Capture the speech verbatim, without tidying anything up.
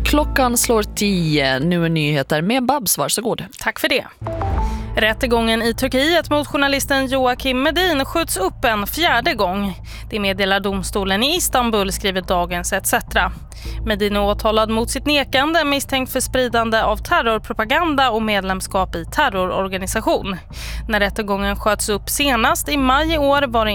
Klockan slår tio. Nu är nyheter med Babs, varsågod. Tack för det. Rättegången i Turkiet mot journalisten Joakim Medin skjuts upp en fjärde gång. Det meddelar domstolen i Istanbul, skriver Dagens et cetera. Medin är åtalad mot sitt nekande, misstänkt för spridande av terrorpropaganda och medlemskap i terrororganisation. När rättegången sköts upp senast i maj i år var det